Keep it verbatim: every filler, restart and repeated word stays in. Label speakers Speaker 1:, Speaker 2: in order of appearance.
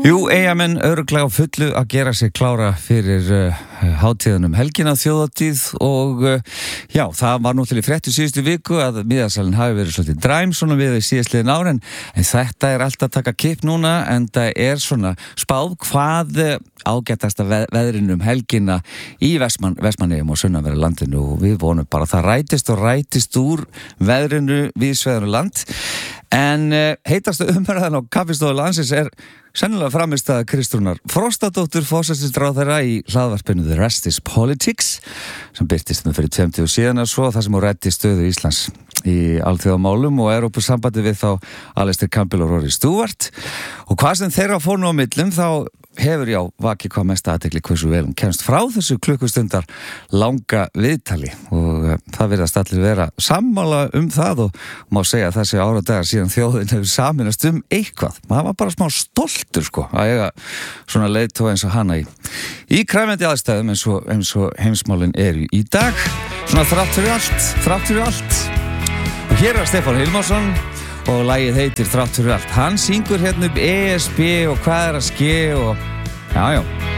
Speaker 1: Jú, eigamenn örugglega á fullu að gera sig klára fyrir uh, hátíðunum helgina þjóðatíð og uh, já, það var náttúrulega í fréttu síðustu viku að miðasalinn hafi verið svolítið dræm svona við síðastliðin ár en, en þetta er alltaf að taka kipp núna en það er svona spáð hvað ágætasta veð, veðrinum helgina í Vestmann, Vestmannaeyjum og sunnanverðu landinu og við vonum bara að það rætist og rætist úr veðrinu við sveðanu land en uh, heitastu umræðan á kaffistofu landsins er sennilega framist að Kristrúnar Frostadóttur forsætisráðherra í hlaðvarpinu The Rest is Politics sem birtist með fyrir tveimtíu síðan og svo það sem hún ræddi stöðu Íslands í alþjóðamálum og Evrópusambandi við þá Alistair Campbell og Rory Stewart og hvað sem þeirra fór nú á millum þá hefur já vakið hvað mest athygli hversu vel hún kemst frá þessu klukkustundar langa viðtali og uh, það virðast allir vera sammála um það og má segja að þessi áradagar síðan þjóðin hefur saminast um eitthvað. Maður var bara smá stoltur sko að eiga svona leiðtoga eins og hana í, í kræfandi aðstæðum eins og, eins og heimsmálin eru í dag. Svona þrátt fyrir allt, þrátt fyrir allt. Og hér er Stefán Hilmarsson og lagið heitir Þrátt fyrir allt. Hann syngur hérna upp E S B og hvað er að ske og já, já.